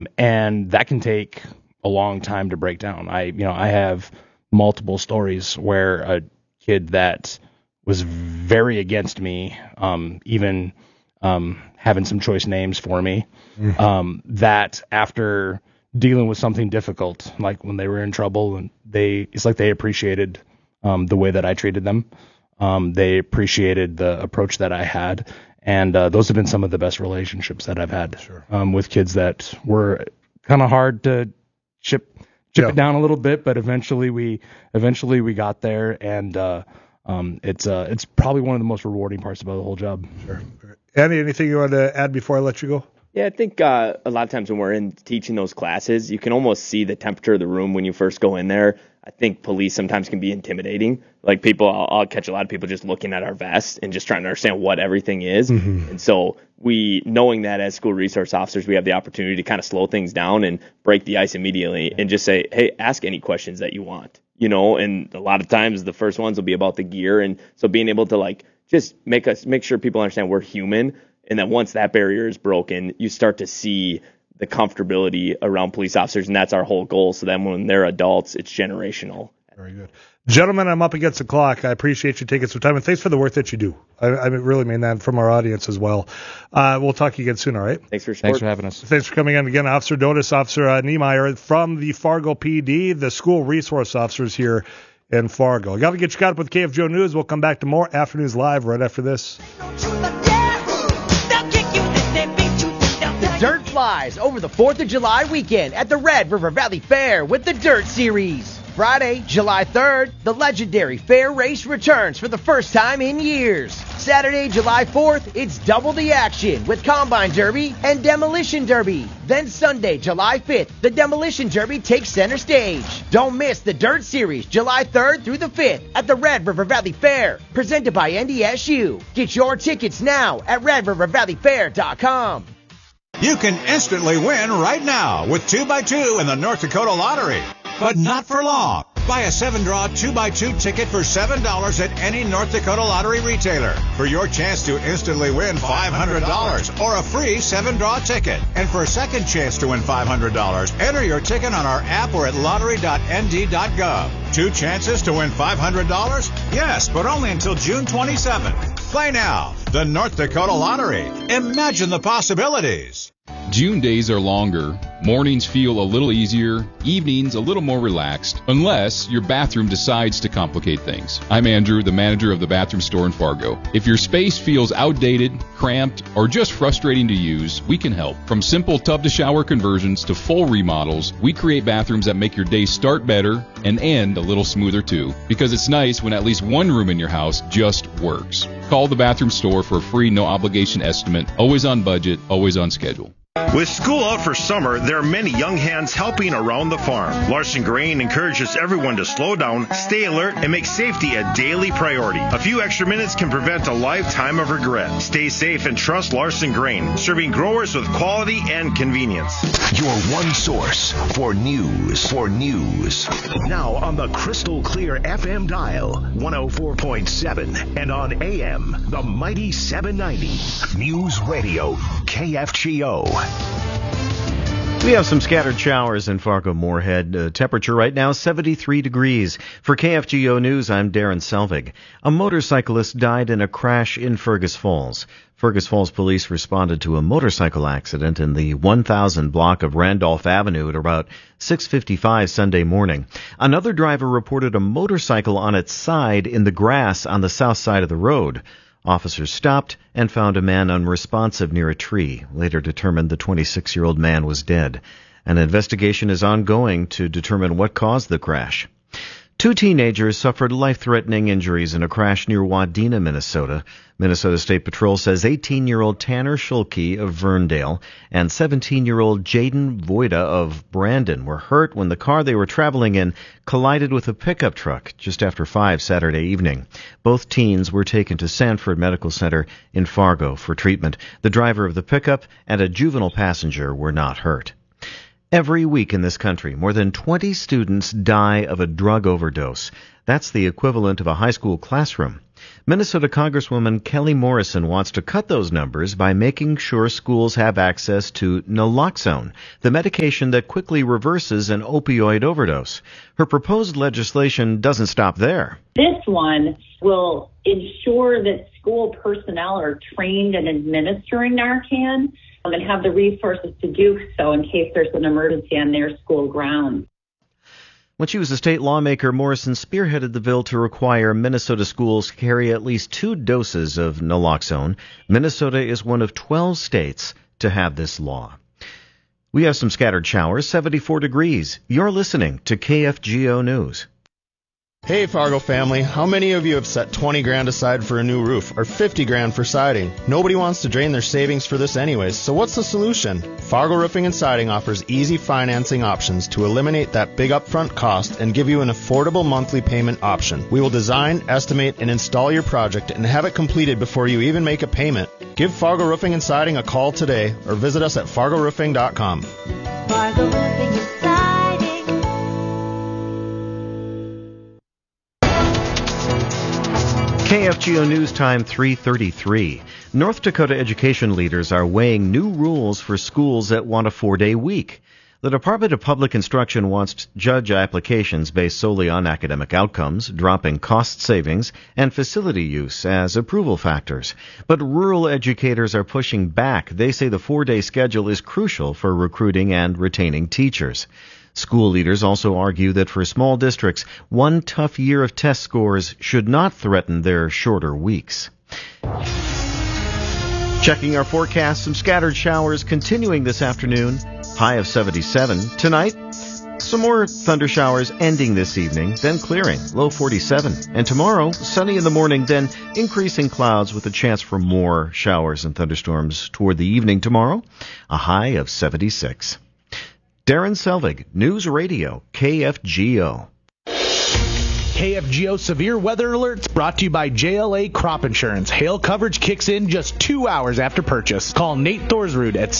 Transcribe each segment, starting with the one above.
And that can take a long time to break down. I have multiple stories where a kid that was very against me, even having some choice names for me, that after dealing with something difficult, like when they were in trouble, and it's like they appreciated the way that I treated them. They appreciated the approach that I had. And those have been some of the best relationships that I've had with kids that were kind of hard to chip it down a little bit, but eventually we got there, and it's probably one of the most rewarding parts about the whole job. Sure. Andy, anything you want to add before I let you go? Yeah, I think a lot of times when we're in teaching those classes, you can almost see the temperature of the room when you first go in there. I think police sometimes can be intimidating. Like I'll catch a lot of people just looking at our vest and just trying to understand what everything is. And so knowing that as school resource officers, we have the opportunity to kind of slow things down and break the ice immediately and just say, hey, ask any questions that you want, and a lot of times the first ones will be about the gear. And so being able to just make sure people understand we're human. And that once that barrier is broken, you start to see the comfortability around police officers, and that's our whole goal. So then when they're adults, it's generational. Very good. Gentlemen, I'm up against the clock. I appreciate you taking some time, and thanks for the work that you do. I really mean that from our audience as well. We'll talk again soon, all right? Thanks for having us. Thanks for coming in again. Officer Donis, Officer Niemeyer from the Fargo PD, the school resource officers here in Fargo. Got to get you caught up with KFGO News. We'll come back to more Afternoons Live right after this. Dirt flies over the 4th of July weekend at the Red River Valley Fair with the Dirt Series. Friday, July 3rd, the legendary fair race returns for the first time in years. Saturday, July 4th, it's double the action with Combine Derby and Demolition Derby. Then Sunday, July 5th, the Demolition Derby takes center stage. Don't miss the Dirt Series, July 3rd through the 5th at the Red River Valley Fair, presented by NDSU. Get your tickets now at RedRiverValleyFair.com. You can instantly win right now with 2x2 in the North Dakota Lottery. But not for long. Buy a 7-draw 2x2 ticket for $7 at any North Dakota Lottery retailer for your chance to instantly win $500 or a free 7-draw ticket. And for a second chance to win $500, enter your ticket on our app or at lottery.nd.gov. 2 chances to win $500? Yes, but only until June 27th. Play now. The North Dakota Lottery. Imagine the possibilities. June days are longer, mornings feel a little easier, evenings a little more relaxed, unless your bathroom decides to complicate things. I'm Andrew, the manager of the bathroom store in Fargo. If your space feels outdated, cramped, or just frustrating to use, we can help. From simple tub-to-shower conversions to full remodels, we create bathrooms that make your day start better and end a little smoother too. Because it's nice when at least one room in your house just works. Call the bathroom store for a free no-obligation estimate, always on budget, always on schedule. With school out for summer, there are many young hands helping around the farm. Larson Grain encourages everyone to slow down, stay alert, and make safety a daily priority. A few extra minutes can prevent a lifetime of regret. Stay safe and trust Larson Grain, serving growers with quality and convenience. Your one source for news. Now on the crystal clear FM dial, 104.7, and on AM, the mighty 790. News Radio, KFGO. We have some scattered showers in Fargo-Moorhead. Temperature right now 73 degrees. For KFGO News, I'm Darren Selvig. A motorcyclist died in a crash in Fergus Falls. Fergus Falls police responded to a motorcycle accident in the 1000 block of Randolph Avenue at about 6:55 Sunday morning. Another driver reported a motorcycle on its side in the grass on the south side of the road. Officers stopped and found a man unresponsive near a tree. Later determined the 26-year-old man was dead. An investigation is ongoing to determine what caused the crash. 2 teenagers suffered life-threatening injuries in a crash near Wadena, Minnesota. Minnesota State Patrol says 18-year-old Tanner Schulke of Verndale and 17-year-old Jaden Voida of Brandon were hurt when the car they were traveling in collided with a pickup truck just after 5 Saturday evening. Both teens were taken to Sanford Medical Center in Fargo for treatment. The driver of the pickup and a juvenile passenger were not hurt. Every week in this country, more than 20 students die of a drug overdose. That's the equivalent of a high school classroom. Minnesota Congresswoman Kelly Morrison wants to cut those numbers by making sure schools have access to naloxone, the medication that quickly reverses an opioid overdose. Her proposed legislation doesn't stop there. This one will ensure that school personnel are trained in administering Narcan and have the resources to do so in case there's an emergency on their school grounds. When she was a state lawmaker, Morrison spearheaded the bill to require Minnesota schools carry at least 2 doses of naloxone. Minnesota is one of 12 states to have this law. We have some scattered showers, 74 degrees. You're listening to KFGO News. Hey Fargo family, how many of you have set 20 grand aside for a new roof or 50 grand for siding? Nobody wants to drain their savings for this anyways, so what's the solution? Fargo Roofing and Siding offers easy financing options to eliminate that big upfront cost and give you an affordable monthly payment option. We will design, estimate, and install your project and have it completed before you even make a payment. Give Fargo Roofing and Siding a call today or visit us at fargoroofing.com. Fargo Roofing and Siding. KFGO News Time 3:33. North Dakota education leaders are weighing new rules for schools that want a 4-day week. The Department of Public Instruction wants to judge applications based solely on academic outcomes, dropping cost savings and facility use as approval factors. But rural educators are pushing back. They say the 4-day schedule is crucial for recruiting and retaining teachers. School leaders also argue that for small districts, one tough year of test scores should not threaten their shorter weeks. Checking our forecast, some scattered showers continuing this afternoon, high of 77. Tonight, some more thunder showers ending this evening, then clearing, low 47. And tomorrow, sunny in the morning, then increasing clouds with a chance for more showers and thunderstorms toward the evening tomorrow, a high of 76. Darren Selvig, News Radio, KFGO. KFGO Severe Weather Alerts brought to you by JLA Crop Insurance. Hail coverage kicks in just 2 hours after purchase. Call Nate Thorsrud at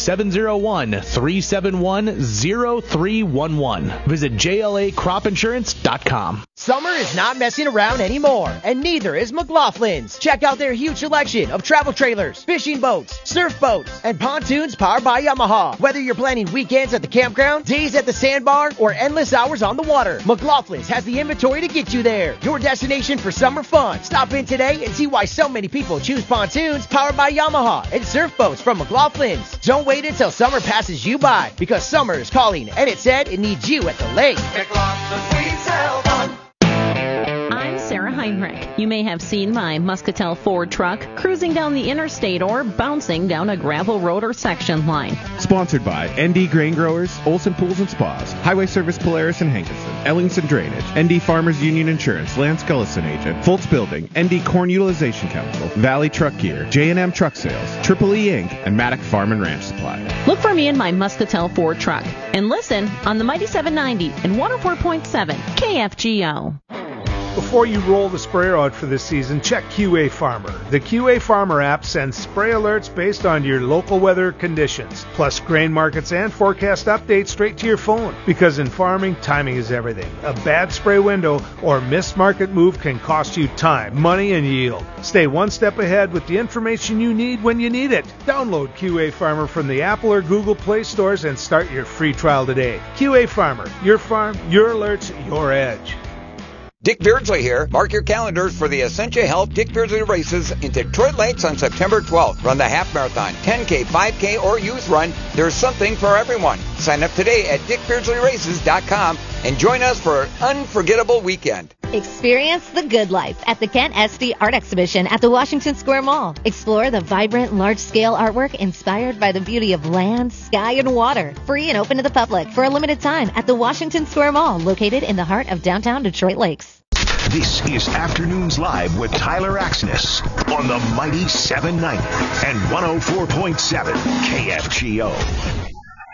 701-371-0311. Visit JLACropInsurance.com. Summer is not messing around anymore, and neither is McLaughlin's. Check out their huge selection of travel trailers, fishing boats, surf boats, and pontoons powered by Yamaha. Whether you're planning weekends at the campground, days at the sandbar, or endless hours on the water, McLaughlin's has the inventory to get you there. Your destination for summer fun. Stop in today and see why so many people choose pontoons powered by Yamaha and surf boats from McLaughlin's. Don't wait until summer passes you by, because summer is calling, and it said it needs you at the lake. McLaughlin's, we sell fun. I'm Sarah Heinrich. You may have seen my Muscatel Ford truck cruising down the interstate or bouncing down a gravel road or section line. Sponsored by ND Grain Growers, Olson Pools and Spas, Highway Service Polaris and Hankinson, Ellingson Drainage, ND Farmers Union Insurance, Lance Gullison Agent, Foltz Building, ND Corn Utilization Council, Valley Truck Gear, J&M Truck Sales, Triple E Inc., and Maddock Farm and Ranch Supply. Look for me in my Muscatel Ford truck and listen on the Mighty 790 and 104.7 KFGO. Before you roll the sprayer out for this season, check QA Farmer. The QA Farmer app sends spray alerts based on your local weather conditions, plus grain markets and forecast updates straight to your phone. Because in farming, timing is everything. A bad spray window or missed market move can cost you time, money, and yield. Stay one step ahead with the information you need when you need it. Download QA Farmer from the Apple or Google Play stores and start your free trial today. QA Farmer, your farm, your alerts, your edge. Dick Beardsley here. Mark your calendars for the Essentia Health Dick Beardsley races in Detroit Lakes on September 12th. Run the half marathon, 10K, 5K, or youth run. There's something for everyone. Sign up today at dickbeardsleyraces.com and join us for an unforgettable weekend. Experience the good life at the Kent Esty Art Exhibition at the Washington Square Mall. Explore the vibrant, large-scale artwork inspired by the beauty of land, sky, and water. Free and open to the public for a limited time at the Washington Square Mall, located in the heart of downtown Detroit Lakes. This is Afternoons Live with Tyler Axness on the Mighty 790 and 104.7 KFGO.